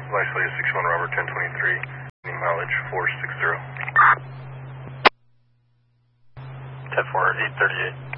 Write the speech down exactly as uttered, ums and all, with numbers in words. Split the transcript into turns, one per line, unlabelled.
Nicely six one Robert ten twenty-three, mileage four six zero.
ten four eight thirty-eight.